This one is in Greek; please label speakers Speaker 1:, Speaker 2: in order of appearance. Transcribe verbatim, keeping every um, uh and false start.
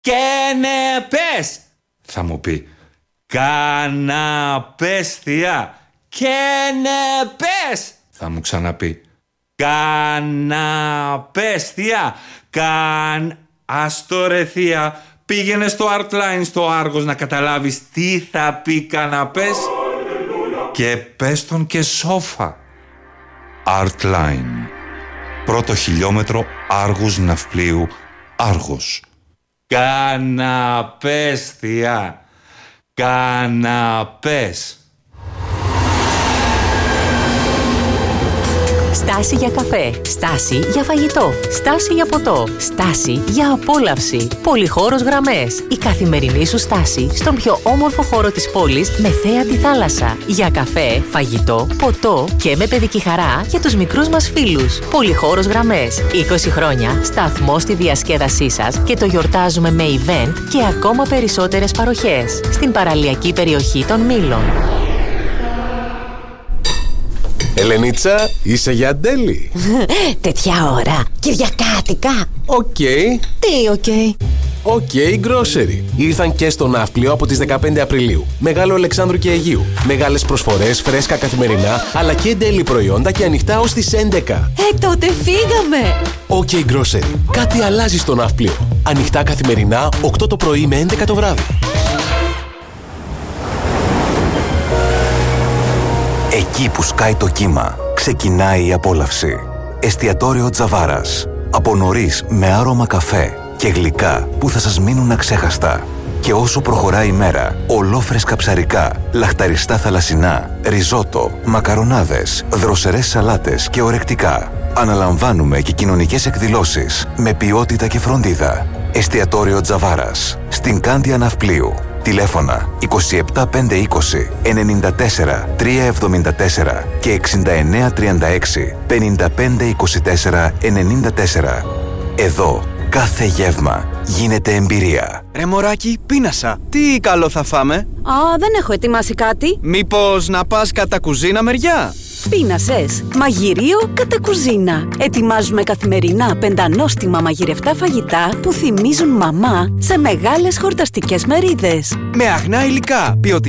Speaker 1: Κενεπές, θα μου πει. Καναπές, θεία. Κενεπές, θα μου ξαναπεί. Καναπές, θεία. Καν... Άστο ρε θεία, πήγαινε στο Artline στο Άργος να καταλάβεις τι θα πει καναπές και πες τον και σόφα. Artline. Πρώτο χιλιόμετρο Άργους Ναυπλίου, Άργος. Καναπές, θεία. Καναπές.
Speaker 2: Στάση για καφέ, στάση για φαγητό, στάση για ποτό, στάση για απόλαυση. Πολυχώρος Γραμμές. Η καθημερινή σου στάση στον πιο όμορφο χώρο της πόλης με θέα τη θάλασσα. Για καφέ, φαγητό, ποτό και με παιδική χαρά για τους μικρούς μας φίλους. Πολυχώρος Γραμμές. είκοσι χρόνια σταθμός στη διασκέδασή σας και το γιορτάζουμε με event και ακόμα περισσότερες παροχές. Στην παραλιακή περιοχή των Μήλων.
Speaker 3: Ελενίτσα, είσαι για ντέλη?
Speaker 4: Τέτοια ώρα, Κυριακάτικα.
Speaker 3: Οκ. Okay.
Speaker 4: Τι οκ? Okay?
Speaker 3: Οκ, okay, Grocery. Ήρθαν και στο Ναύπλιο από τις δεκαπέντε Απριλίου. Μεγάλο Αλεξάνδρου και Αιγείου. Μεγάλες προσφορές, φρέσκα καθημερινά, αλλά και ντέλη προϊόντα και ανοιχτά ως τις έντεκα.
Speaker 4: Ε, τότε φύγαμε.
Speaker 3: Οκ, okay, Grocery. Κάτι αλλάζει στο Ναύπλιο. Ανοιχτά καθημερινά, οκτώ το πρωί με έντεκα το βράδυ.
Speaker 5: Εκεί που σκάει το κύμα, ξεκινάει η απόλαυση. Εστιατόριο Τζαβάρας. Από νωρίς με άρωμα καφέ και γλυκά που θα σας μείνουν αξέχαστα. Και όσο προχωράει η μέρα, ολόφρεσκα ψαρικά, λαχταριστά θαλασσινά, ριζότο, μακαρονάδες, δροσερές σαλάτες και ορεκτικά. Αναλαμβάνουμε και κοινωνικές εκδηλώσεις με ποιότητα και φροντίδα. Εστιατόριο Τζαβάρας. Στην Κάνδια Ναυπλίου. Τηλέφωνα είκοσι επτά πεντακόσια είκοσι ενενήντα τέσσερα τριακόσια εβδομήντα τέσσερα και εξήντα εννέα τριάντα έξι πενήντα πέντε είκοσι τέσσερα ενενήντα τέσσερα. Εδώ κάθε γεύμα γίνεται εμπειρία.
Speaker 6: Ρε μωράκι, πείνασα. Τι καλό θα φάμε?
Speaker 4: Α, δεν έχω ετοιμάσει κάτι.
Speaker 6: Μήπως να πας κατά κουζίνα μεριά?
Speaker 4: Πείνασες. Μαγειρίο κατά κουζίνα. Ετοιμάζουμε καθημερινά πεντανόστιμα μαγειρευτά φαγητά που θυμίζουν μαμά σε μεγάλες χορταστικές μερίδες.
Speaker 6: Με αγνά υλικά, ποιοτικά